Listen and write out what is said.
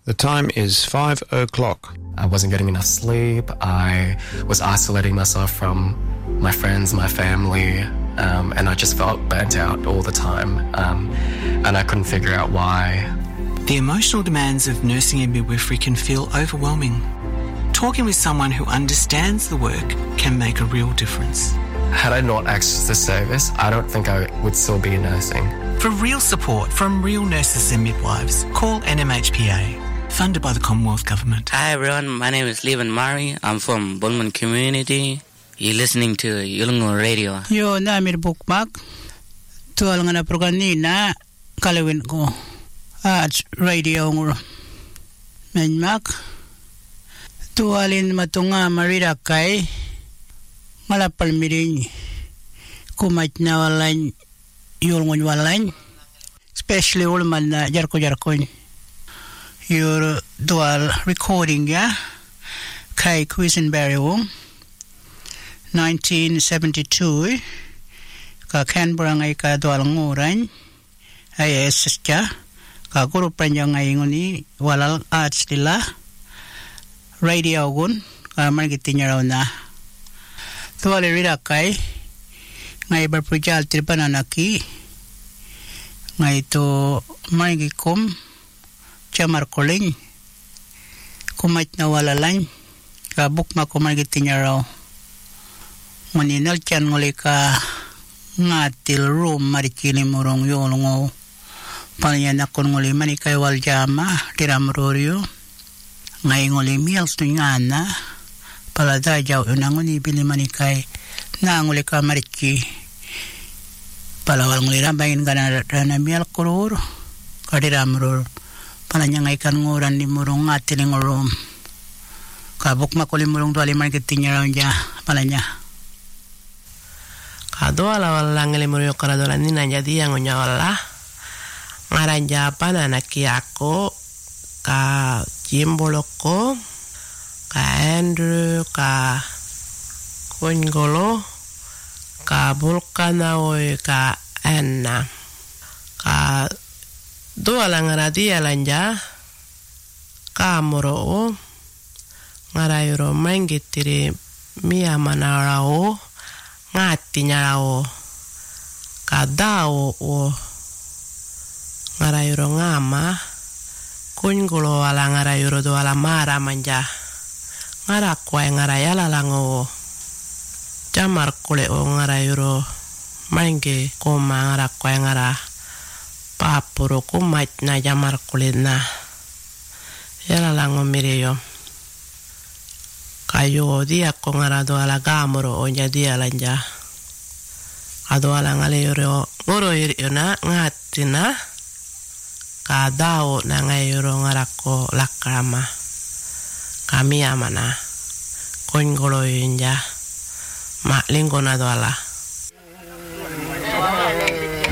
The time is 5 o'clock. I wasn't getting enough sleep. I was isolating myself from my friends, my family, and I just felt burnt out all the time. And I couldn't figure out why. The emotional demands of nursing and midwifery can feel overwhelming. Talking with someone who understands the work can make a real difference. Had I not accessed the service, I don't think I would still be nursing. For real support from real nurses and midwives, call NMHPA. Funded by the Commonwealth Government. Hi everyone, my name is Levan Mari. I'm from Bulman community. You're listening to Yulungo Radio. Yo namir bookmark. Tuwal nga na program na kalawin ko at radio ng Menmak. Tuwalin matunga marira kay malapal miring kumat na walan yulungon walan. Especially ulman na jarko-jarko. Your dual recording, yeah? Kay Quisenberry 1972 ka Canberra ngay ka dual nguran ay esya ka guru panya ngay nguni walal arts nila radio gun ka margitinya raw na dual rida kay ngay berprojal tirpananaki ngay to margikom Chamar Koling kumat na walalan kabuk makumargitinya raw maninal chan nguli ka ngatil room marikili murong yolongo palanya nakon nguli manikay waljama tiramrorio ngay nguli meals no ngana palada jaw unanguni bili manikay na nguli ka mariki palawal nguli rambayin gana mial kurur kadiramror palanya ngay kan nguran ni murong ngatiling room kabuk makuli murong duali marketinya raw niya palanya kado ala wala ngeli muryo karadola ni nanya dia ngonya wala ngaranja apa nanaki ako ka Jimboloko ka Andrew ka Kongolo ka Vulcanaoi ka Anna ka doa la ngaradia lanja kamoro ngarayuro mangitiri mia manarao ngati nyarao kadao o ngarayuro ngama kungulo ala ngarayuro do ala mara manja ngarakwa ngarayala lango jamar kule o ngarayuro mangi koma ngarakwa ngara papuro kumat na jamar kulit na yala lango mireyo kayo dia ko ngarado ala gamoro o nya dia lanja ado ala ngaleyoro ngoro iri na ngatina kadao na ngayoro ngarako lakrama kami amana kongolo yinja ma lingona do ala